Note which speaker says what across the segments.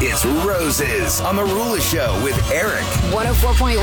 Speaker 1: It's Roses on The Rula Show with Eric.
Speaker 2: 104.1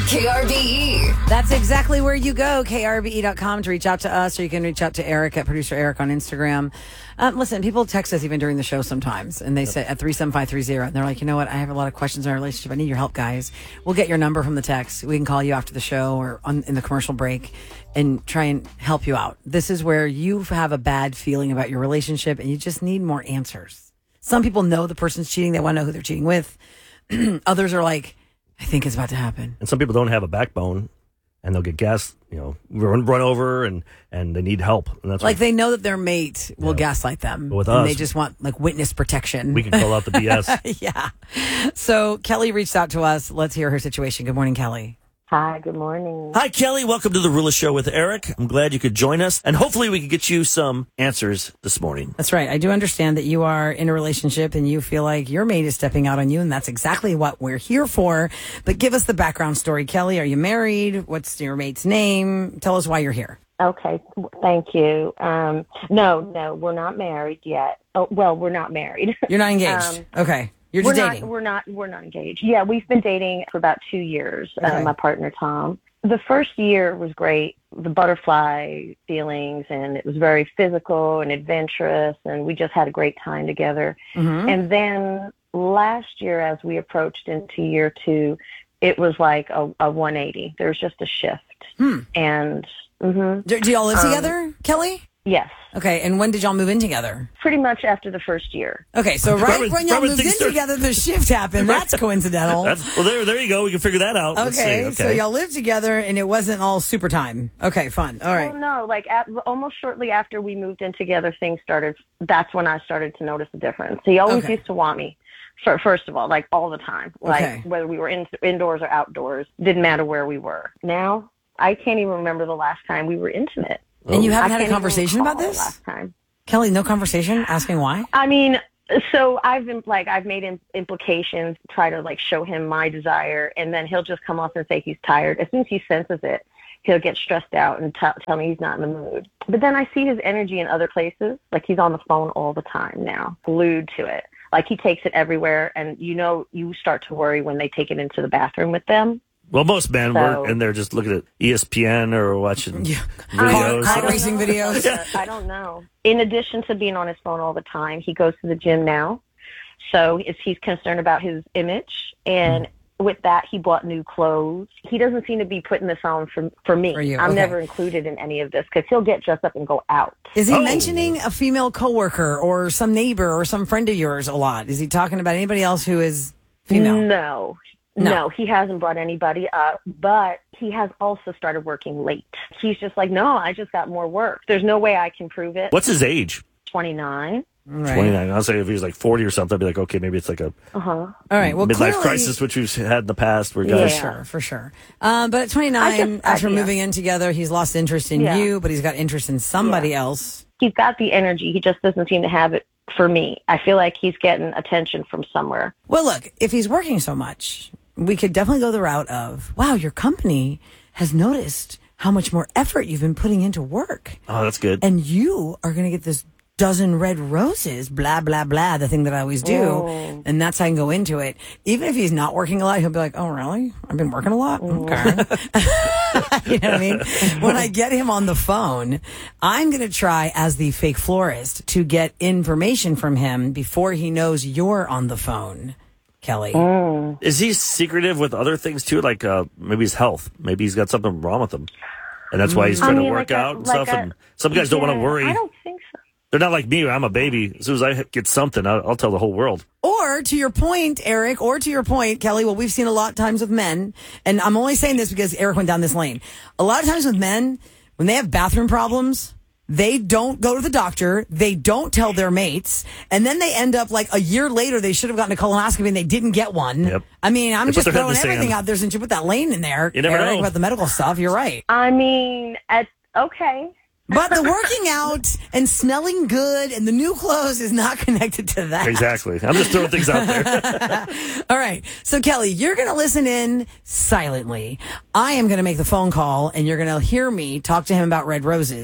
Speaker 2: KRBE.
Speaker 3: That's exactly where you go, krbe.com, to reach out to us, or you can reach out to Eric at Producer Eric on Instagram. Listen, people text us even during the show sometimes, and they say at 37530, and they're like, you know what, I have a lot of questions in our relationship. I need your help, guys. We'll get your number from the text. We can call you after the show or in the commercial break and try and help you out. This is where you have a bad feeling about your relationship, and you just need more answers. Some people know the person's cheating. They want to know who they're cheating with. Others are like, I think it's about to happen.
Speaker 4: And some people don't have a backbone, and they'll get run over, and they need help. And that's
Speaker 3: like they know that their mate will gaslight them.
Speaker 4: But with
Speaker 3: and
Speaker 4: us,
Speaker 3: they just want like witness protection.
Speaker 4: We can call out the BS.
Speaker 3: Yeah. So Kelly reached out to us. Let's hear her situation. Good morning, Kelly.
Speaker 5: Hi, good morning.
Speaker 4: Hi, Kelly. Welcome to the Rula Show with Eric. I'm glad you could join us, and hopefully we can get you some answers this morning.
Speaker 3: That's right. I do understand that you are in a relationship and you feel like your mate is stepping out on you, and that's exactly what we're here for. But give us the background story, Kelly. Are you married? What's your mate's name? Tell us why you're here.
Speaker 5: Okay, thank you. No, we're not married yet. Oh, well, we're not married.
Speaker 3: You're not engaged. Okay. You're just dating.
Speaker 5: We're not engaged. Yeah, we've been dating for about 2 years.
Speaker 3: Okay.
Speaker 5: My partner, Tom. The first year was great, the butterfly feelings, and it was very physical and adventurous, and we just had a great time together. Mm-hmm. And then last year, as we approached into year 2, it was like a 180. There was just a shift. And
Speaker 3: do y'all live together, Kelly?
Speaker 5: Yes.
Speaker 3: Okay, and when did y'all move in together?
Speaker 5: Pretty much after the first year.
Speaker 3: Okay, so right when y'all moved in together, the shift happened. That's coincidental.
Speaker 4: There you go. We can figure that out.
Speaker 3: Okay, so y'all lived together, and it wasn't all super time. Okay, fun. All right.
Speaker 5: Well, no, like almost shortly after we moved in together, things started. That's when I started to notice the difference. He always used to want me. First of all, like all the time, like whether we were indoors or outdoors, didn't matter where we were. Now, I can't even remember the last time we were intimate.
Speaker 3: And you haven't had a conversation about this?
Speaker 5: Last time.
Speaker 3: Kelly, no conversation asking why?
Speaker 5: I mean, so I've made implications, try to like show him my desire, and then he'll just come off and say he's tired. As soon as he senses it, he'll get stressed out and tell me he's not in the mood. But then I see his energy in other places. Like he's on the phone all the time now, glued to it. Like he takes it everywhere, and you start to worry when they take it into the bathroom with them.
Speaker 4: Well, most men were in there just looking at ESPN or watching videos.
Speaker 3: Car racing videos.
Speaker 5: I don't know. In addition to being on his phone all the time, he goes to the gym now. So he's concerned about his image. And with that, he bought new clothes. He doesn't seem to be putting this on for me.
Speaker 3: For you.
Speaker 5: I'm never included in any of this because he'll get dressed up and go out.
Speaker 3: Is he mentioning a female coworker or some neighbor or some friend of yours a lot? Is he talking about anybody else who is female?
Speaker 5: No, he hasn't brought anybody up, but he has also started working late. He's just like, no, I just got more work. There's no way I can prove it.
Speaker 4: What's his age?
Speaker 5: 29.
Speaker 3: Right.
Speaker 4: 29. I'll say if he was like 40 or something, I'd be like, okay, maybe it's like a
Speaker 3: all right. Well,
Speaker 4: midlife crisis, which we've had in the past. Where guys,
Speaker 3: for sure. But at 29, after moving in together, he's lost interest in you, but he's got interest in somebody else.
Speaker 5: He's got the energy. He just doesn't seem to have it for me. I feel like he's getting attention from somewhere.
Speaker 3: Well, look, if he's working so much, we could definitely go the route of, wow, your company has noticed how much more effort you've been putting into work.
Speaker 4: Oh, that's good.
Speaker 3: And you are going to get this dozen red roses, blah, blah, blah, the thing that I always do. Oh. And that's how I can go into it. Even if he's not working a lot, he'll be like, oh, really? I've been working a lot? Okay. You know what I mean? When I get him on the phone, I'm going to try as the fake florist to get information from him before he knows you're on the phone. Kelly.
Speaker 4: Is he secretive with other things too? Like maybe his health. Maybe he's got something wrong with him. And that's why he's trying to work out and stuff. And some guys don't want to worry.
Speaker 5: I don't think so.
Speaker 4: They're not like me. I'm a baby. As soon as I get something, I'll tell the whole world.
Speaker 3: Or to your point, Eric, or to your point, Kelly, what we've seen a lot of times with men, and I'm only saying this because Eric went down this lane. A lot of times with men, when they have bathroom problems, they don't go to the doctor. They don't tell their mates. And then they end up like a year later, they should have gotten a colonoscopy and they didn't get one.
Speaker 4: Yep.
Speaker 3: I mean, I'm just throwing everything out there since you put that lane in there.
Speaker 4: You never know
Speaker 3: about the medical stuff. You're right.
Speaker 5: I mean, okay.
Speaker 3: But the working out and smelling good and the new clothes is not connected to that.
Speaker 4: Exactly. I'm just throwing things out there.
Speaker 3: All right. So, Kelly, you're going to listen in silently. I am going to make the phone call, and you're going to hear me talk to him about red roses.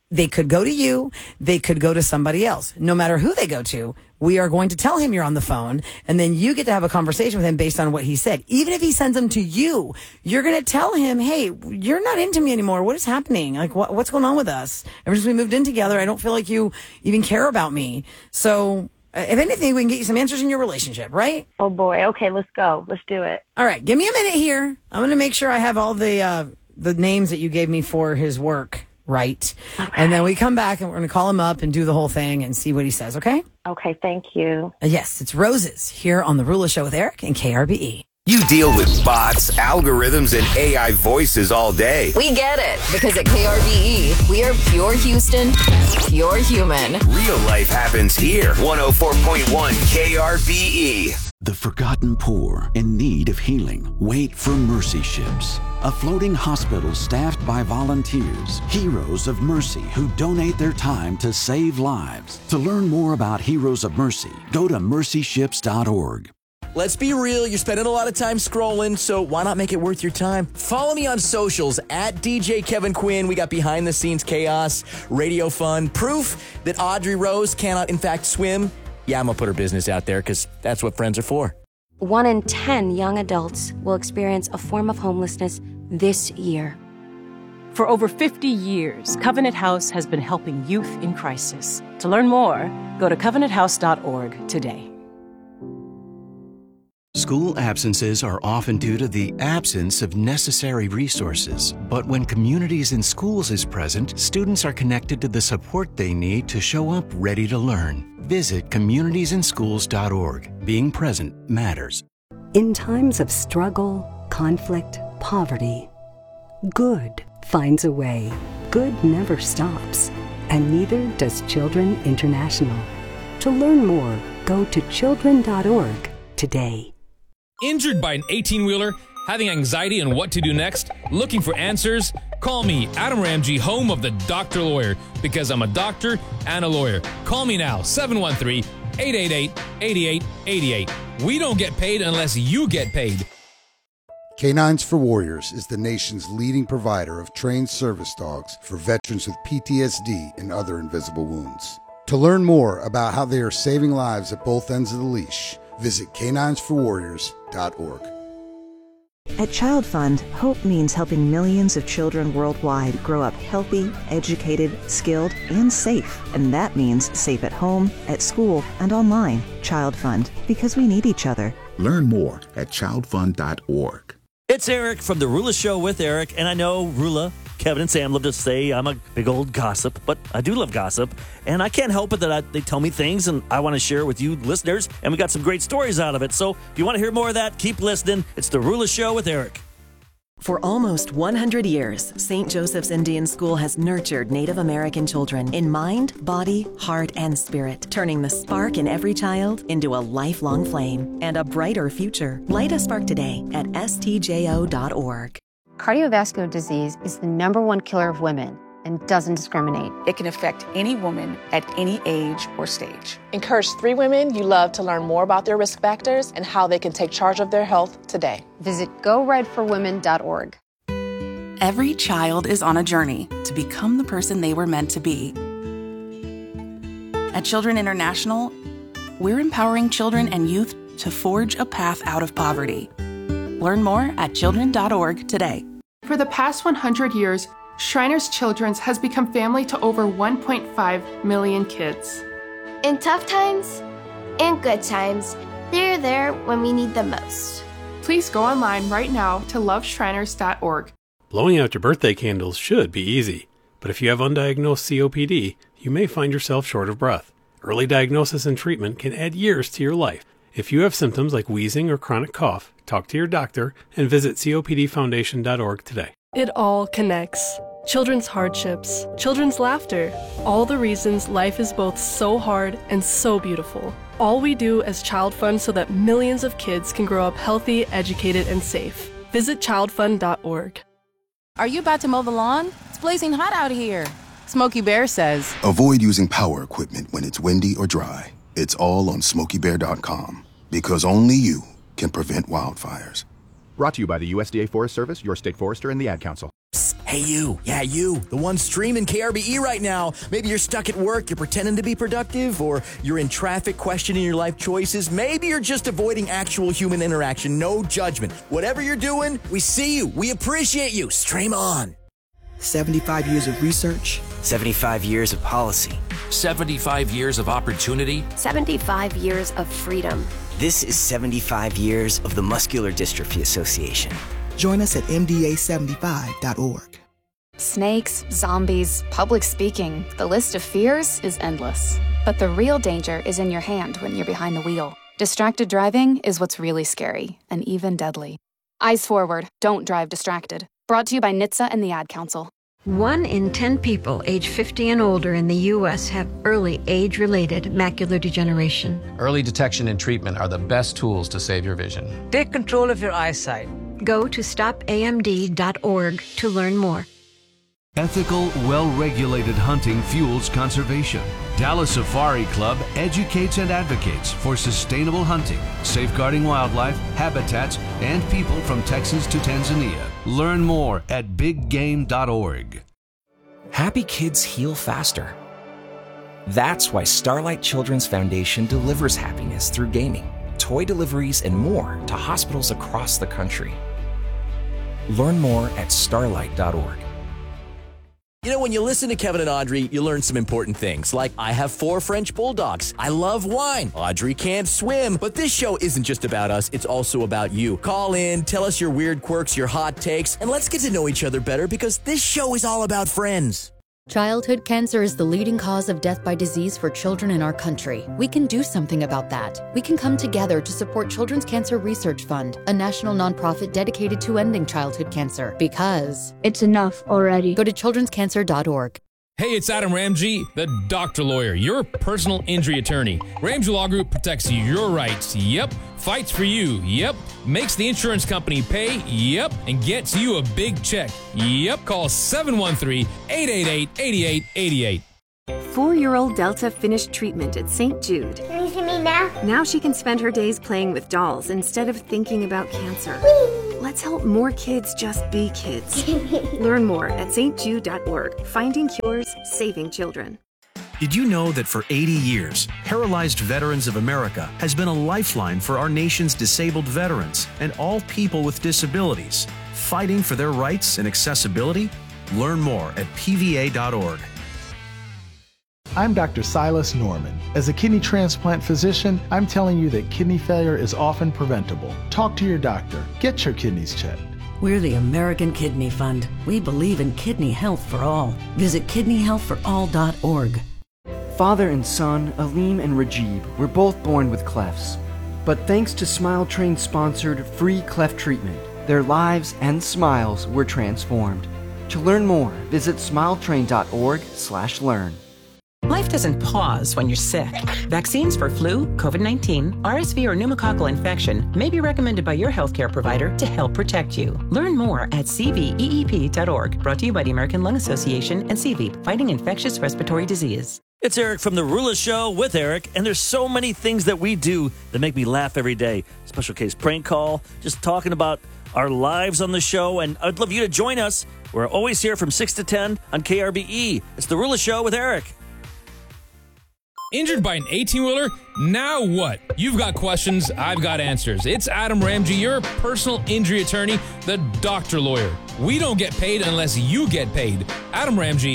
Speaker 3: They could go to you. They could go to somebody else. No matter who they go to, we are going to tell him you're on the phone, and then you get to have a conversation with him based on what he said. Even if he sends them to you, you're going to tell him, hey, you're not into me anymore. What is happening? Like, what's going on with us? Ever since we moved in together, I don't feel like you even care about me. So if anything, we can get you some answers in your relationship, right?
Speaker 5: Oh, boy. Okay, let's go. Let's do it.
Speaker 3: All right. Give me a minute here. I'm going to make sure I have all the names that you gave me for his work right. Okay. And then we come back and we're going to call him up and do the whole thing and see what he says, okay?
Speaker 5: Okay, thank you.
Speaker 3: Yes, it's Roses here on The Rula Show with Eric and KRBE.
Speaker 1: You deal with bots, algorithms, and AI voices all day.
Speaker 2: We get it, because at KRBE, we are pure Houston, pure human.
Speaker 1: Real life happens here. 104.1 KRBE.
Speaker 6: The forgotten poor in need of healing wait for Mercy Ships, a floating hospital staffed by volunteers, heroes of mercy who donate their time to save lives. To learn more about Heroes of Mercy, go to mercyships.org.
Speaker 7: Let's be real, you're spending a lot of time scrolling, so why not make it worth your time? Follow me on socials at DJ Kevin Quinn. We got behind the scenes chaos, radio fun, proof that Audrey Rose cannot in fact swim. Yeah, I'm going to put her business out there because that's what friends are for.
Speaker 8: 1 in 10 young adults will experience a form of homelessness this year.
Speaker 9: For over 50 years, Covenant House has been helping youth in crisis. To learn more, go to covenanthouse.org today.
Speaker 10: School absences are often due to the absence of necessary resources. But when Communities in Schools is present, students are connected to the support they need to show up ready to learn. Visit communitiesinschools.org. Being present matters.
Speaker 11: In times of struggle, conflict, poverty, good finds a way. Good never stops. And neither does Children International. To learn more, go to children.org today.
Speaker 12: Injured by an 18-wheeler, having anxiety on what to do next, looking for answers? Call me, Adam Ramsey, home of the Doctor Lawyer, because I'm a doctor and a lawyer. Call me now, 713-888-8888. We don't get paid unless you get paid.
Speaker 13: Canines for Warriors is the nation's leading provider of trained service dogs for veterans with PTSD and other invisible wounds. To learn more about how they are saving lives at both ends of the leash, visit caninesforwarriors.org.
Speaker 14: At Child Fund, hope means helping millions of children worldwide grow up healthy, educated, skilled, and safe. And that means safe at home, at school, and online. Child Fund, because we need each other.
Speaker 15: Learn more at childfund.org.
Speaker 4: It's Eric from The Rula Show with Eric, and I know Rula, Kevin, and Sam love to say I'm a big old gossip, but I do love gossip, and I can't help it that they tell me things, and I want to share with you listeners, and we got some great stories out of it. So if you want to hear more of that, keep listening. It's The Rula Show with Eric.
Speaker 16: For almost 100 years, St. Joseph's Indian School has nurtured Native American children in mind, body, heart, and spirit, turning the spark in every child into a lifelong flame and a brighter future. Light a spark today at stjo.org.
Speaker 17: Cardiovascular disease is the #1 killer of women and doesn't discriminate.
Speaker 18: It can affect any woman at any age or stage.
Speaker 19: Encourage 3 women you love to learn more about their risk factors and how they can take charge of their health today.
Speaker 17: Visit GoRedForWomen.org.
Speaker 18: Every child is on a journey to become the person they were meant to be. At Children International, we're empowering children and youth to forge a path out of poverty. Learn more at children.org today.
Speaker 20: For the past 100 years, Shriners Children's has become family to over 1.5 million kids.
Speaker 21: In tough times and good times, they're there when we need them most.
Speaker 20: Please go online right now to loveshriners.org.
Speaker 22: Blowing out your birthday candles should be easy, but if you have undiagnosed COPD, you may find yourself short of breath. Early diagnosis and treatment can add years to your life. If you have symptoms like wheezing or chronic cough, talk to your doctor and visit copdfoundation.org today.
Speaker 23: It all connects. Children's hardships, children's laughter, all the reasons life is both so hard and so beautiful. All we do as Child Fund so that millions of kids can grow up healthy, educated, and safe. Visit childfund.org.
Speaker 24: Are you about to mow the lawn? It's blazing hot out here. Smokey Bear says,
Speaker 25: avoid using power equipment when it's windy or dry. It's all on SmokeyBear.com, because only you can prevent wildfires.
Speaker 26: Brought to you by the USDA Forest Service, your state forester, and the Ad Council.
Speaker 7: Hey, you. Yeah, you. The one streaming KRBE right now. Maybe you're stuck at work, you're pretending to be productive, or you're in traffic questioning your life choices. Maybe you're just avoiding actual human interaction. No judgment. Whatever you're doing, we see you. We appreciate you. Stream on.
Speaker 1: 75 years of research.
Speaker 2: 75 years of policy.
Speaker 3: 75 years of opportunity.
Speaker 21: 75 years of freedom.
Speaker 2: This is 75 years of the Muscular Dystrophy Association.
Speaker 1: Join us at MDA75.org.
Speaker 5: Snakes, zombies, public speaking. The list of fears is endless. But the real danger is in your hand when you're behind the wheel. Distracted driving is what's really scary and even deadly. Eyes forward. Don't drive distracted. Brought to you by NHTSA and the Ad Council.
Speaker 6: 1 in 10 people age 50 and older in the U.S. have early age-related macular degeneration.
Speaker 26: Early detection and treatment are the best tools to save your vision.
Speaker 6: Take control of your eyesight. Go to stopamd.org to learn more.
Speaker 27: Ethical, well-regulated hunting fuels conservation. Dallas Safari Club educates and advocates for sustainable hunting, safeguarding wildlife, habitats, and people from Texas to Tanzania. Learn more at biggame.org.
Speaker 28: Happy kids heal faster. That's why Starlight Children's Foundation delivers happiness through gaming, toy deliveries, and more to hospitals across the country. Learn more at starlight.org.
Speaker 7: You know, when you listen to Kevin and Audrey, you learn some important things, like I have 4 French bulldogs, I love wine, Audrey can't swim. But this show isn't just about us, it's also about you. Call in, tell us your weird quirks, your hot takes, and let's get to know each other better, because this show is all about friends.
Speaker 29: Childhood cancer is the leading cause of death by disease for children in our country. We can do something about that. We can come together to support Children's Cancer Research Fund, a national nonprofit dedicated to ending childhood cancer. Because
Speaker 6: it's enough already.
Speaker 29: Go to childrenscancer.org.
Speaker 12: Hey, it's Adam Ramsey, the doctor lawyer, your personal injury attorney. Ramsey Law Group protects your rights. Yep. Fights for you. Yep. Makes the insurance company pay. Yep. And gets you a big check. Yep. Call 713-888-8888.
Speaker 30: 4-year-old Delta finished treatment at St. Jude.
Speaker 21: Can you see me now?
Speaker 30: Now she can spend her days playing with dolls instead of thinking about cancer. Let's help more kids just be kids. Learn more at stjude.org. Finding cures, saving children.
Speaker 31: Did you know that for 80 years, Paralyzed Veterans of America has been a lifeline for our nation's disabled veterans and all people with disabilities, fighting for their rights and accessibility? Learn more at pva.org.
Speaker 32: I'm Dr. Silas Norman. As a kidney transplant physician, I'm telling you that kidney failure is often preventable. Talk to your doctor. Get your kidneys checked.
Speaker 33: We're the American Kidney Fund. We believe in kidney health for all. Visit kidneyhealthforall.org.
Speaker 34: Father and son, Aleem and Rajib, were both born with clefts. But thanks to Smile Train's sponsored free cleft treatment, their lives and smiles were transformed. To learn more, visit smiletrain.org/learn.
Speaker 35: Life doesn't pause when you're sick. Vaccines for flu, COVID-19, RSV, or pneumococcal infection may be recommended by your healthcare provider to help protect you. Learn more at cveep.org. Brought to you by the American Lung Association and CVEEP, fighting infectious respiratory disease.
Speaker 4: It's Eric from The Rula Show with Eric, and there's so many things that we do that make me laugh every day. Special case prank call, just talking about our lives on the show, and I'd love you to join us. We're always here from 6 to 10 on KRBE. It's The Rula Show with Eric.
Speaker 12: Injured by an 18-wheeler? Now what? You've got questions, I've got answers. It's Adam Ramsey, your personal injury attorney, the doctor lawyer. We don't get paid unless you get paid. Adam Ramsey,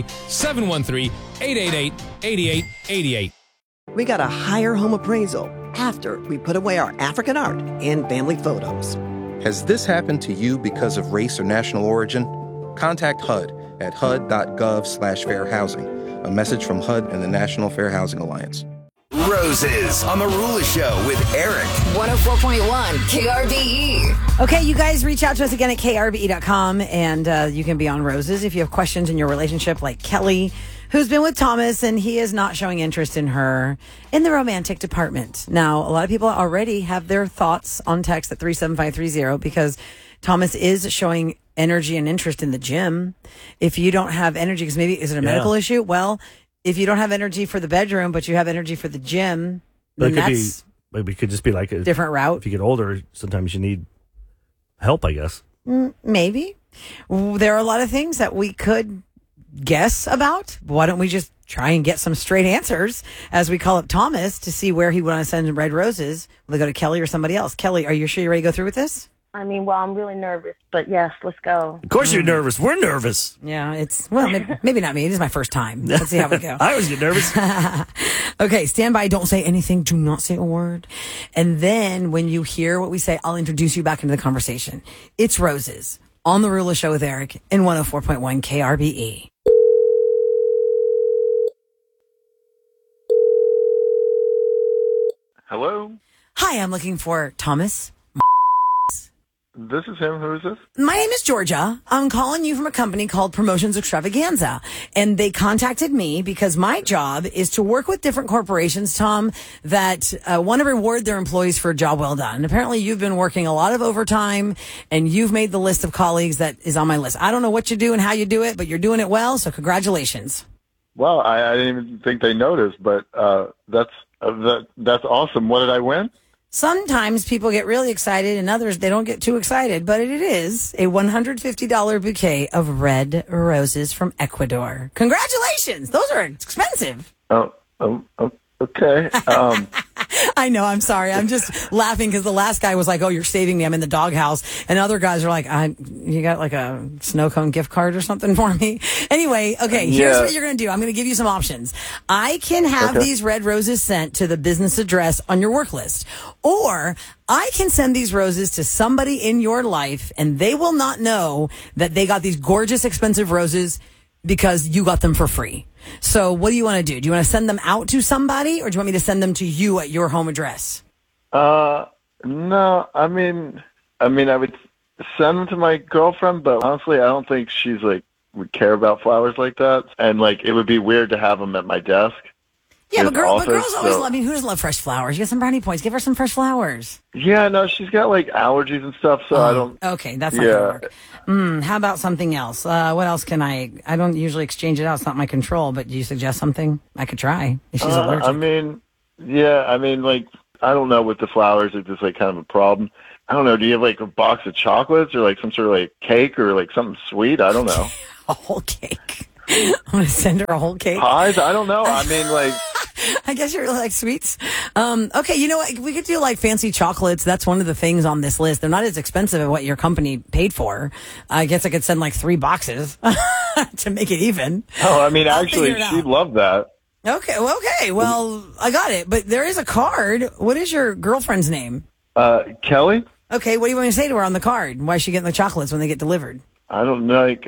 Speaker 12: 713-888-8888.
Speaker 36: We got a higher home appraisal after we put away our African art and family photos.
Speaker 37: Has this happened to you because of race or national origin? Contact HUD at hud.gov/fair housing. A message from HUD and the National Fair Housing Alliance.
Speaker 38: Roses on The Rula Show with Eric.
Speaker 39: 104.1 KRBE.
Speaker 40: Okay, you guys reach out to us again at krbe.com, and you can be on Roses if you have questions in your relationship, like Kelly, who's been with Thomas, and he is not showing interest in her in the romantic department. Now, a lot of people already have their thoughts on text at 37530 because Thomas is showing energy and interest in the gym. If you don't have energy, because maybe, is it a medical issue? Well, if you don't have energy for the bedroom, but you have energy for the gym, then
Speaker 4: it could just be like a
Speaker 40: different route.
Speaker 4: If you get older, sometimes you need help, I guess.
Speaker 40: Maybe. There are a lot of things that we could guess about. Why don't we just try and get some straight answers as we call up Thomas to see where he would want to send red roses? Will they go to Kelly or somebody else? Kelly, are you sure you're ready to go through with this?
Speaker 1: I mean, well, I'm really nervous, but yes, let's go.
Speaker 4: Of course you're nervous. We're nervous.
Speaker 40: Yeah, maybe not me. It is my first time. Let's see how we go.
Speaker 4: I always get nervous.
Speaker 40: Okay, stand by. Don't say anything. Do not say a word. And then when you hear what we say, I'll introduce you back into the conversation. It's Roses on The Rula Show with Eric in 104.1 KRBE.
Speaker 2: Hello?
Speaker 40: Hi, I'm looking for Thomas.
Speaker 2: This is him. Who is this?
Speaker 40: My name is Georgia. I'm calling you from a company called Promotions Extravaganza. And they contacted me because my job is to work with different corporations, Tom, that want to reward their employees for a job well done. And apparently you've been working a lot of overtime and you've made the list of colleagues that is on my list. I don't know what you do and how you do it, but you're doing it well. So congratulations.
Speaker 2: Well, I didn't even think they noticed, but that's awesome. What did I win?
Speaker 40: Sometimes people get really excited and others, they don't get too excited, but it is a $150 bouquet of red roses from Ecuador. Congratulations. Those are expensive.
Speaker 2: Okay.
Speaker 40: I know. I'm sorry. I'm just laughing because the last guy was like, oh, you're saving me. I'm in the doghouse. And other guys are like, you got like a snow cone gift card or something for me? Anyway, okay, here's what you're going to do. I'm going to give you some options. I can have these red roses sent to the business address on your work list. Or I can send these roses to somebody in your life and they will not know that they got these gorgeous, expensive roses because you got them for free. So what do you want to do? Do you want to send them out to somebody or do you want me to send them to you at your home address?
Speaker 2: No, I mean, I would send them to my girlfriend, but honestly, I don't think she's like, would care about flowers like that. And like, it would be weird to have them at my desk.
Speaker 40: Yeah, but girls always love, I mean, who doesn't love fresh flowers? You get some brownie points. Give her some fresh flowers.
Speaker 2: Yeah, no, she's got like allergies and stuff, so I don't.
Speaker 40: Okay, that's not going to work. How about something else? What else can I don't usually exchange it out. It's not my control, but do you suggest something I could try if she's allergic?
Speaker 2: I mean, like, I don't know with the flowers, it's just like kind of a problem. I don't know, do you have like a box of chocolates or like some sort of like cake or like something sweet? I don't know.
Speaker 40: A whole cake. I'm going to send her a whole cake.
Speaker 2: Pies? I don't know. I mean, like...
Speaker 40: I guess you really like sweets. Okay, you know what? We could do like fancy chocolates. That's one of the things on this list. They're not as expensive as what your company paid for. I guess I could send like 3 boxes to make it even.
Speaker 2: Oh, I mean, actually, she'd love that.
Speaker 40: Okay, well, I got it. But there is a card. What is your girlfriend's name?
Speaker 2: Kelly.
Speaker 40: Okay, what do you want me to say to her on the card? Why is she getting the chocolates when they get delivered?
Speaker 2: I don't know, like,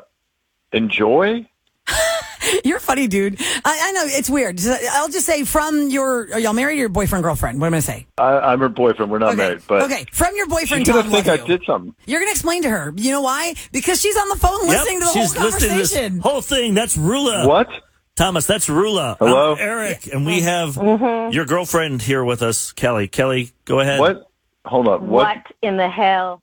Speaker 2: enjoy?
Speaker 40: You're funny, dude. I know, it's weird. I'll just say are y'all married or boyfriend, girlfriend? What am I going to say?
Speaker 2: I'm her boyfriend. We're not married. But
Speaker 40: okay, from your boyfriend,
Speaker 2: she's
Speaker 40: Tom,
Speaker 2: going to think I did something.
Speaker 40: You're going to explain to her. You know why? Because she's on the phone listening to the whole conversation.
Speaker 4: She's listening to this whole thing. That's Rula.
Speaker 2: What?
Speaker 4: Thomas, that's Rula.
Speaker 2: Hello?
Speaker 4: I'm Eric, and we have your girlfriend here with us, Kelly. Kelly, go ahead.
Speaker 2: What? Hold up.
Speaker 1: What in the hell,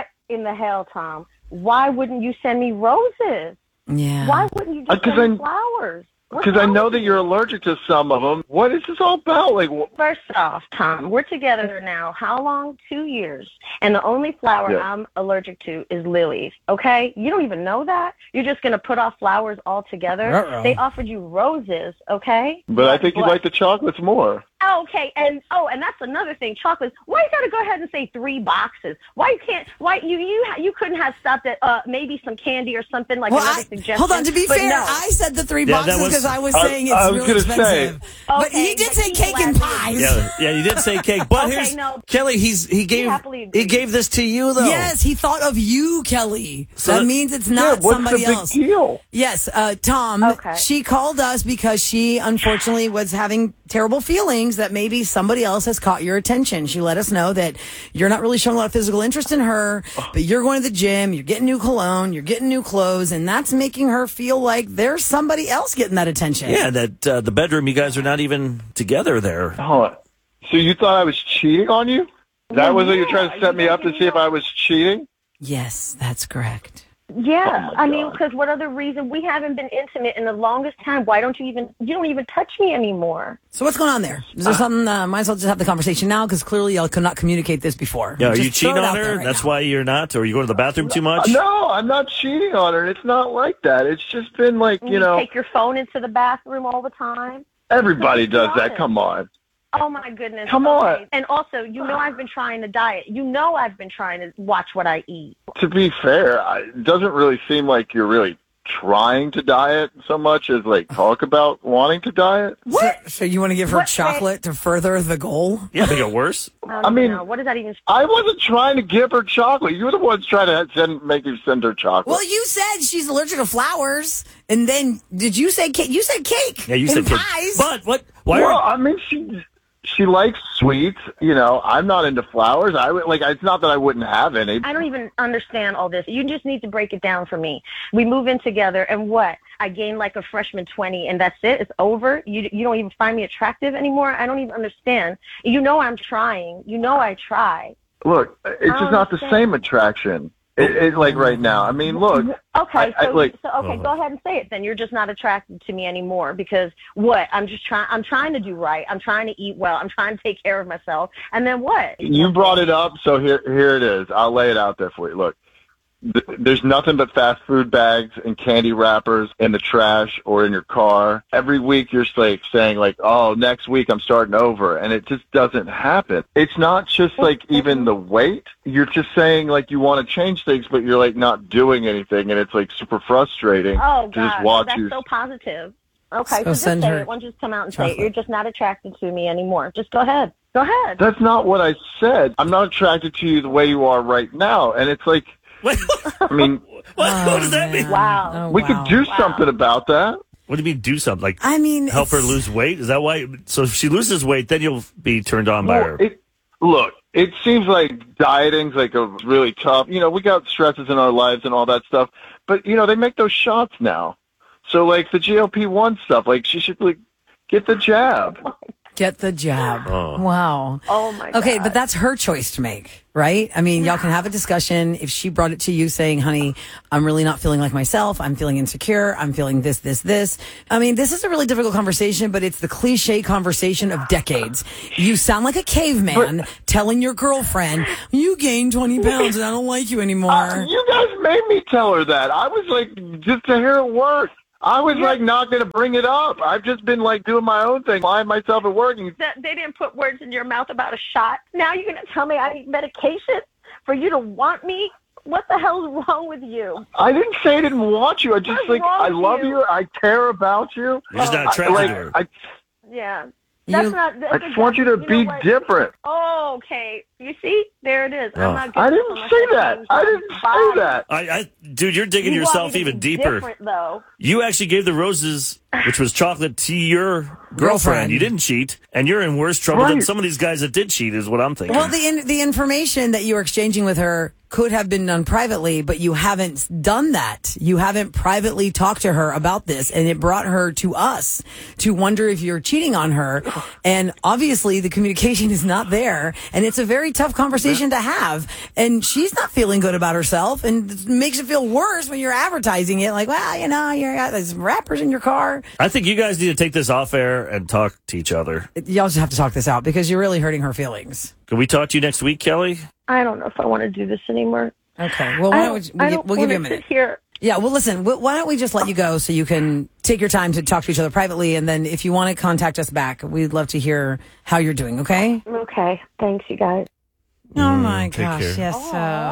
Speaker 1: Tom? Why wouldn't you send me roses?
Speaker 40: Yeah.
Speaker 1: Why wouldn't you just send me flowers?
Speaker 2: Because I know that you're allergic to some of them. What is this all about? Like,
Speaker 1: first off, Tom, we're together now. How long? 2 years. And the only flower I'm allergic to is lilies. Okay? You don't even know that. You're just going to put off flowers altogether. They offered you roses. Okay?
Speaker 2: But I think you like the chocolates more.
Speaker 1: Okay, and that's another thing, chocolates. Why you gotta go ahead and say 3 boxes? Why you couldn't have stopped at maybe some candy or something like another suggestion?
Speaker 40: Hold on, to be fair,
Speaker 1: no.
Speaker 40: I said the 3 boxes because I was saying it's really expensive. But he did say cake and pies.
Speaker 4: Yeah, you did say cake. But Kelly, he gave this to you though.
Speaker 40: Yes, he thought of you, Kelly. So that means it's not somebody else.
Speaker 2: Big deal?
Speaker 40: Yes, Tom. She called us because she unfortunately was having terrible feelings that maybe somebody else has caught your attention. She let us know that you're not really showing a lot of physical interest in her, but you're going to the gym, you're getting new cologne, you're getting new clothes, and that's making her feel like there's somebody else getting that attention.
Speaker 4: Yeah, that the bedroom, you guys are not even together there.
Speaker 2: Oh, so you thought I was cheating on you? That was what you're trying to set me up to see if I was cheating?
Speaker 40: Yes, that's correct.
Speaker 1: Yeah, I mean, because what other reason? We haven't been intimate in the longest time. Why don't you don't even touch me anymore?
Speaker 40: So what's going on there? Is there something, might as well just have the conversation now, because clearly y'all could not communicate this before.
Speaker 4: Yeah, are
Speaker 40: Just
Speaker 4: you cheating
Speaker 40: throw it
Speaker 4: on
Speaker 40: out there
Speaker 4: her?
Speaker 40: right
Speaker 4: That's
Speaker 40: now.
Speaker 4: why you're not? Or you go to the bathroom too much?
Speaker 2: No, I'm not cheating on her. It's not like that. It's just been like,
Speaker 1: You take your phone into the bathroom all the time.
Speaker 2: everybody
Speaker 1: Let's be
Speaker 2: does that.
Speaker 1: honest.
Speaker 2: Come on.
Speaker 1: Oh my goodness.
Speaker 2: Come on.
Speaker 1: And also, I've been trying to diet. I've been trying to watch what I eat.
Speaker 2: To be fair, it doesn't really seem like you're really trying to diet so much as like talk about wanting to diet.
Speaker 40: So you want to give her chocolate to further the goal?
Speaker 4: Yeah, make it worse.
Speaker 2: I mean,
Speaker 1: what does that even?
Speaker 2: I wasn't trying to give her chocolate. You were the ones trying to make you send her chocolate.
Speaker 40: Well, you said she's allergic to flowers, and then did you say cake? You said cake.
Speaker 4: Yeah, you said
Speaker 40: and
Speaker 4: cake.
Speaker 40: pies.
Speaker 4: But what? Why?
Speaker 2: Well, I mean, she likes sweets. I'm not into flowers. It's not that I wouldn't have any.
Speaker 1: I don't even understand all this. You just need to break it down for me. We move in together, and what? I gain like a freshman 20, and that's it? It's over? You don't even find me attractive anymore? I don't even understand. I'm trying. I try.
Speaker 2: Look, it's just not the same attraction. It's like right now. I mean, look.
Speaker 1: Okay,
Speaker 2: go
Speaker 1: ahead and say it then. You're just not attracted to me anymore because what? I'm trying to do right. I'm trying to eat well. I'm trying to take care of myself. And then what?
Speaker 2: You brought it up, so here it is. I'll lay it out there for you. Look, there's nothing but fast food bags and candy wrappers in the trash or in your car. Every week you're saying oh, next week I'm starting over, and it just doesn't happen. It's not just even the weight. You're just saying you want to change things, but you're not doing anything, and it's super frustrating
Speaker 1: to
Speaker 2: just watch
Speaker 1: that's
Speaker 2: you.
Speaker 1: so positive. Okay, so just
Speaker 40: send
Speaker 1: say
Speaker 40: her
Speaker 1: it. Why don't you just come out and say it? You're just not attracted to me anymore. Just go ahead. Go ahead.
Speaker 2: That's not what I said. I'm not attracted to you the way you are right now, and it's I mean,
Speaker 4: what does that mean?
Speaker 1: Wow.
Speaker 2: We could do something about that.
Speaker 4: What do you mean do something?
Speaker 40: I mean,
Speaker 4: help her lose weight? Is that why? So if she loses weight, then you'll be turned on by her.
Speaker 2: Look, it seems like dieting's a really tough. We got stresses in our lives and all that stuff, but they make those shots now. So the GLP-1 stuff, she should get the jab.
Speaker 40: Get the jab.
Speaker 4: Oh.
Speaker 40: Wow.
Speaker 1: Oh, my God.
Speaker 40: Okay, but that's her choice to make, right? I mean, y'all can have a discussion. If she brought it to you saying, honey, I'm really not feeling like myself. I'm feeling insecure. I'm feeling this, this, this. I mean, this is a really difficult conversation, but it's the cliche conversation of decades. You sound like a caveman telling your girlfriend, you gained 20 pounds and I don't like you anymore.
Speaker 2: You guys made me tell her that. I was just to hear it work. I was not going to bring it up. I've just been doing my own thing, lying myself at work.
Speaker 1: They didn't put words in your mouth about a shot. Now you're going to tell me I need medication for you to want me? What the hell's wrong with you?
Speaker 2: I didn't say I didn't want you. I just I love you. I care about you.
Speaker 4: You're just not attracted to her.
Speaker 1: Yeah. I
Speaker 2: just want you to be different.
Speaker 1: Oh, okay. You see? There it is. I'm not good
Speaker 2: I didn't say that. I didn't say that.
Speaker 4: Dude, you're digging yourself even deeper.
Speaker 1: Different, though.
Speaker 4: You actually gave the roses, which was chocolate, to your girlfriend. You didn't cheat, and you're in worse trouble than some of these guys that did cheat, is what I'm thinking.
Speaker 40: Well, the information that you were exchanging with her could have been done privately, but you haven't done that. You haven't privately talked to her about this, and it brought her to us to wonder if you're cheating on her. And obviously, the communication is not there, and it's a very tough conversation to have. And she's not feeling good about herself, and it makes it feel worse when you're advertising it. You got these wrappers in your car.
Speaker 4: I think you guys need to take this off air and talk to each other.
Speaker 40: Y'all just have to talk this out because you're really hurting her feelings.
Speaker 4: Can we talk to you next week, Kelly?
Speaker 1: I don't know if I want to do this anymore.
Speaker 40: Okay. Well, why don't we'll give you a minute.
Speaker 1: Here.
Speaker 40: Yeah, well, listen, why don't we just let you go so you can take your time to talk to each other privately, and then if you want to contact us back, we'd love to hear how you're doing, okay?
Speaker 1: Okay. Thanks, you guys.
Speaker 40: Oh, my gosh,
Speaker 4: care.
Speaker 40: yes.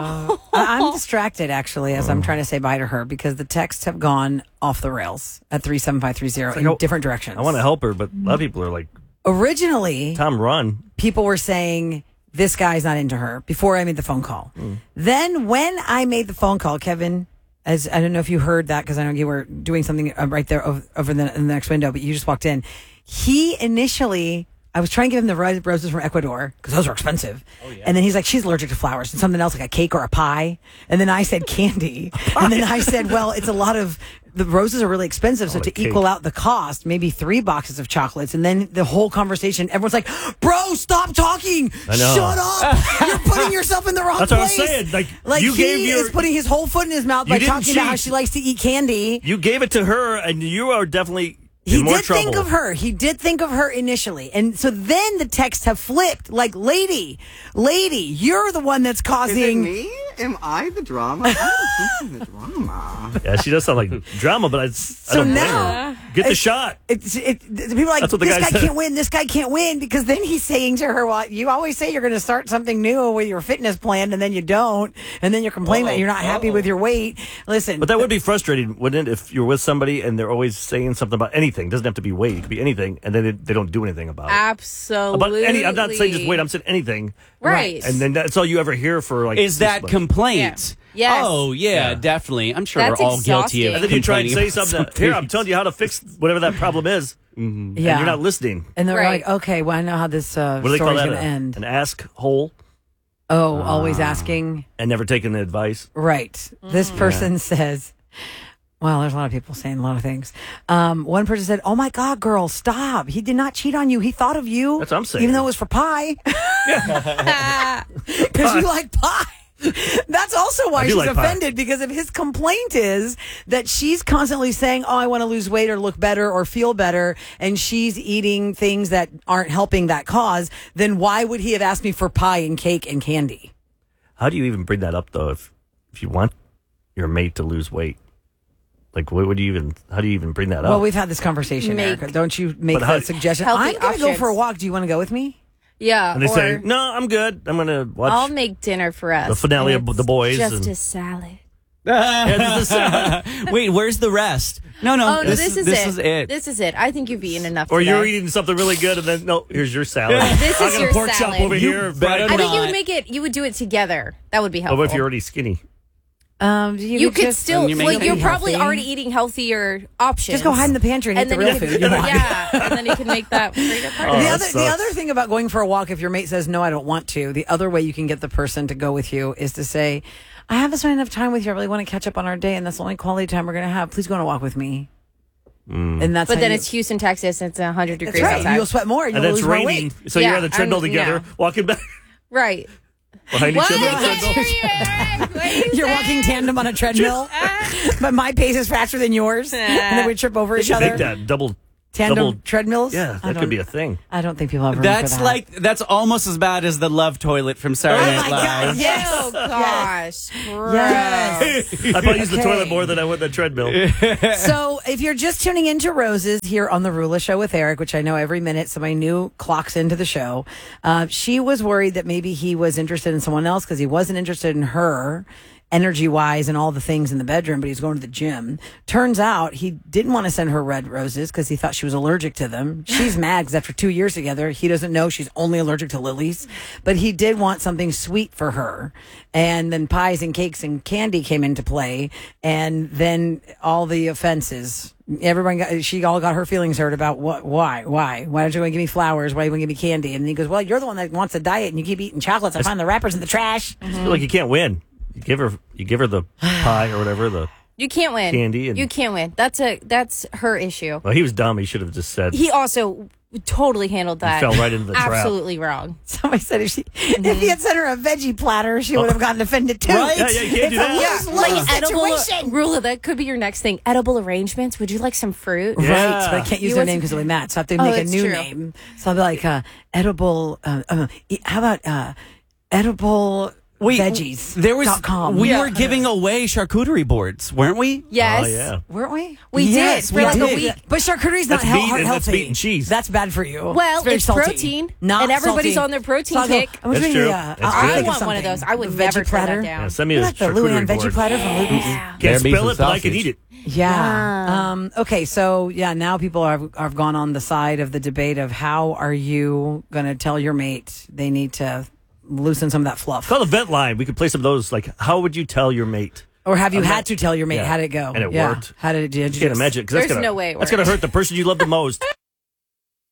Speaker 40: I'm distracted, actually, as I'm trying to say bye to her, because the texts have gone off the rails at 37530 in different directions.
Speaker 4: I want to help her, but a lot of people are like...
Speaker 40: Originally...
Speaker 4: Tom, run.
Speaker 40: People were saying... this guy's not into her before I made the phone call. Then when I made the phone call, Kevin, as I don't know if you heard that because I know you were doing something right there over in the next window, but you just walked in. He initially, I was trying to give him the roses from Ecuador because those are expensive. Oh, yeah. And then he's like, she's allergic to flowers and something else like a cake or a pie. And then I said candy. And then I said, well, it's a lot of the roses are really expensive. So to equal out the cost, maybe 3 boxes of chocolates. And then the whole conversation, everyone's like, bro, stop talking.
Speaker 4: I know.
Speaker 40: Shut up. You're putting yourself in the wrong
Speaker 4: That's
Speaker 40: place.
Speaker 4: what I'm saying. Like you
Speaker 40: is putting his whole foot in his mouth by
Speaker 4: didn't
Speaker 40: talking about how
Speaker 4: cheat.
Speaker 40: she likes to eat candy.
Speaker 4: You gave it to her, and you are definitely
Speaker 40: He
Speaker 4: in more
Speaker 40: did
Speaker 4: trouble.
Speaker 40: think of her. He did think of her initially. And so then the texts have flipped. Like, lady, you're the one that's causing...
Speaker 3: Is it me? Am I the drama? I'm the drama.
Speaker 4: Yeah, she does sound like drama, but I don't blame her. Get the shot.
Speaker 40: People are like,
Speaker 4: That's what the
Speaker 40: this
Speaker 4: guy
Speaker 40: guy
Speaker 4: said.
Speaker 40: can't win, this guy can't win, because then he's saying to her, well, you always say you're going to start something new with your fitness plan, and then you don't, and then you're complaining that you're not happy with your weight. Listen.
Speaker 4: But that would be frustrating, wouldn't it, if you're with somebody and they're always saying something about anything. It doesn't have to be weight. It could be anything, and then they don't do anything about it.
Speaker 5: Absolutely.
Speaker 4: I'm not saying just weight. I'm saying anything.
Speaker 5: Right.
Speaker 4: And then that's all you ever hear for like.
Speaker 8: Is that
Speaker 4: 6 months.
Speaker 8: complaint?
Speaker 5: Yes.
Speaker 8: Oh, yeah, definitely. I'm sure
Speaker 5: That's
Speaker 8: we're all guilty of
Speaker 4: And then you try and
Speaker 8: complaining
Speaker 4: say
Speaker 8: about
Speaker 4: something. Here, I'm telling you how to fix whatever that problem is.
Speaker 40: Yeah.
Speaker 4: And you're not listening.
Speaker 40: And they're
Speaker 5: Right.
Speaker 40: like, okay, well, I know how this
Speaker 4: What do they call
Speaker 40: story's
Speaker 4: that?
Speaker 40: going to end.
Speaker 4: An ask hole
Speaker 40: Oh, always asking.
Speaker 4: and never taking the advice.
Speaker 40: Right. This person says, well, there's a lot of people saying a lot of things. One person said, oh my God, girl, stop. He did not cheat on you. He thought of you.
Speaker 4: That's what I'm saying.
Speaker 40: Even though it was for pie. Because you like pie. That's also why
Speaker 4: I do
Speaker 40: she's
Speaker 4: like pie.
Speaker 40: offended, because if his complaint is that she's constantly saying, oh, I want to lose weight or look better or feel better, and she's eating things that aren't helping that cause, then why would he have asked me for pie and cake and candy?
Speaker 4: How do you even bring that up, though, if you want your mate to lose weight? Like, how do you even bring that up?
Speaker 40: Well, we've had this conversation,
Speaker 5: Make-
Speaker 40: Erica. Don't you make
Speaker 4: But how-
Speaker 40: that suggestion?
Speaker 5: Healthy
Speaker 40: I'm going to go
Speaker 5: options.
Speaker 40: for a walk. Do you want to go with me?
Speaker 5: Yeah.
Speaker 4: and they
Speaker 5: or
Speaker 4: say, no, I'm good. I'm going to watch
Speaker 5: I'll make dinner for us.
Speaker 4: the finale
Speaker 5: and
Speaker 4: of The Boys.
Speaker 5: Just
Speaker 4: and-
Speaker 5: a salad.
Speaker 8: Wait, where's the rest? No.
Speaker 5: Oh, no, this is
Speaker 8: is
Speaker 5: it.
Speaker 8: it.
Speaker 5: This is it. I think you've eaten enough
Speaker 4: Or
Speaker 5: today.
Speaker 4: you're eating something really good, and then, no, here's your salad.
Speaker 5: This
Speaker 4: I
Speaker 5: is
Speaker 4: got
Speaker 5: your
Speaker 4: a pork
Speaker 5: salad.
Speaker 4: chop over
Speaker 8: You
Speaker 4: here.
Speaker 8: better
Speaker 5: I think you
Speaker 8: not.
Speaker 5: would you would do it together. That would be
Speaker 4: Oh,
Speaker 5: helpful.
Speaker 4: what if you're already skinny?
Speaker 5: You could still,
Speaker 8: And you make
Speaker 5: well,
Speaker 8: it
Speaker 5: you're
Speaker 8: healthy.
Speaker 5: probably already eating healthier options.
Speaker 40: Just go hide in the pantry and eat the
Speaker 5: then
Speaker 40: real
Speaker 5: you-
Speaker 40: food you want.
Speaker 5: Yeah, and then you can make that straight up part.
Speaker 40: The other thing about going for a walk, if your mate says, no, I don't want to, the other way you can get the person to go with you is to say, I haven't spent enough time with you. I really want to catch up on our day, and that's the only quality time we're going to have. Please go on a walk with me. And that's
Speaker 5: But
Speaker 40: how
Speaker 5: then
Speaker 40: you-
Speaker 5: it's Houston, Texas, and it's 100
Speaker 40: That's
Speaker 5: degrees
Speaker 40: right.
Speaker 5: outside.
Speaker 40: You'll sweat more and
Speaker 4: And
Speaker 40: you'll
Speaker 4: it's
Speaker 40: lose more
Speaker 4: raining,
Speaker 40: weight.
Speaker 4: so you're
Speaker 5: Yeah,
Speaker 4: on the treadmill together, walking back
Speaker 5: Right.
Speaker 4: behind each
Speaker 5: What?
Speaker 4: other.
Speaker 5: I
Speaker 4: on the
Speaker 5: can't
Speaker 4: treadmill.
Speaker 5: hear you, Eric. What did you
Speaker 40: You're
Speaker 5: say?
Speaker 40: walking tandem on a treadmill, but my pace is faster than yours, and then we trip over
Speaker 4: They
Speaker 40: each
Speaker 4: should
Speaker 40: other.
Speaker 4: make that double
Speaker 40: Tandem treadmills?
Speaker 4: Yeah,
Speaker 40: I
Speaker 4: that could be a thing.
Speaker 40: I don't think people have room for that.
Speaker 8: That's almost as bad as the love toilet from Saturday Night Live.
Speaker 40: Yes.
Speaker 5: Oh, gosh.
Speaker 40: Yes.
Speaker 4: I probably use the
Speaker 40: Okay.
Speaker 4: toilet more than I would the treadmill.
Speaker 40: So, if you're just tuning into Roses here on the Rula Show with Eric, which I know every minute somebody new clocks into the show, she was worried that maybe he was interested in someone else because he wasn't interested in her energy-wise and all the things in the bedroom, but he's going to the gym. Turns out he didn't want to send her red roses because he thought she was allergic to them. She's mad because after 2 years together, he doesn't know she's only allergic to lilies, but he did want something sweet for her. And then pies and cakes and candy came into play, and then all the offenses. She all got her feelings hurt about why don't you want to give me flowers? Why do you want to give me candy? And he goes, well, you're the one that wants to diet and you keep eating chocolates. I find the wrappers in the trash.
Speaker 4: I feel like you can't win. You give her the pie or whatever,
Speaker 5: You can't win.
Speaker 4: Candy and-
Speaker 5: you can't win. That's her issue.
Speaker 4: well, he was dumb. He should have just said.
Speaker 5: He also totally handled that.
Speaker 4: fell right into the trap.
Speaker 5: Absolutely wrong.
Speaker 40: Somebody said if he had sent her a veggie platter, she would have gotten offended too.
Speaker 5: Right?
Speaker 4: Yeah, you can't do that.
Speaker 40: It's a lose-lose
Speaker 5: Edible,
Speaker 40: situation.
Speaker 5: Rula, that could be your next thing. Edible arrangements. Would you like some fruit?
Speaker 40: Right, but I can't use
Speaker 5: You
Speaker 40: their
Speaker 5: want
Speaker 40: name
Speaker 5: some-
Speaker 40: because it'll be Matt, so I have to
Speaker 5: Oh,
Speaker 40: make a
Speaker 5: that's
Speaker 40: new
Speaker 5: true.
Speaker 40: name. So I'll be like edible. How about edible veggies?
Speaker 8: There was
Speaker 40: .com.
Speaker 8: we were giving away charcuterie boards, weren't we?
Speaker 5: Yes.
Speaker 4: Oh, yeah.
Speaker 40: Weren't we?
Speaker 5: We
Speaker 8: Yes,
Speaker 5: did
Speaker 8: we
Speaker 5: for like
Speaker 8: did.
Speaker 5: a week.
Speaker 40: But charcuterie's not
Speaker 4: That's meat and
Speaker 40: healthy.
Speaker 4: that's meat and cheese.
Speaker 40: That's bad for you.
Speaker 5: Well,
Speaker 40: very
Speaker 5: it's
Speaker 40: salty.
Speaker 5: protein,
Speaker 40: Not
Speaker 5: and everybody's
Speaker 40: salty.
Speaker 5: on their protein
Speaker 40: So I'll go,
Speaker 5: kick.
Speaker 40: I'm
Speaker 4: That's
Speaker 40: doing
Speaker 4: true.
Speaker 40: the,
Speaker 4: That's
Speaker 40: I'll
Speaker 4: true.
Speaker 40: think
Speaker 5: I
Speaker 40: of
Speaker 5: want one of
Speaker 40: something.
Speaker 5: those. I would
Speaker 40: The
Speaker 5: never
Speaker 40: veggie
Speaker 5: turn that
Speaker 40: platter.
Speaker 5: down.
Speaker 4: Yeah, send me a
Speaker 40: Like the Luann
Speaker 4: charcuterie
Speaker 40: veggie
Speaker 4: board.
Speaker 40: platter from Luby's.
Speaker 4: Can't
Speaker 3: Beef
Speaker 4: spell
Speaker 3: and
Speaker 4: it, but I can
Speaker 3: sausage.
Speaker 4: eat it.
Speaker 40: Yeah. Okay. So now people have gone on the side of the debate of how are you going to tell your mate they need to loosen some of that fluff,
Speaker 4: Call the vent line. We could play some of those. Like, how would you tell your mate?
Speaker 40: or have you had to tell your mate?
Speaker 4: Yeah.
Speaker 40: How did it go?
Speaker 4: And it
Speaker 40: Yeah.
Speaker 4: worked.
Speaker 40: How did it? Did you
Speaker 4: Can't
Speaker 40: just-
Speaker 4: imagine. 'Cause that's
Speaker 5: There's
Speaker 4: gonna,
Speaker 5: no way it
Speaker 4: That's going to
Speaker 5: worked.
Speaker 4: hurt the person you love the most.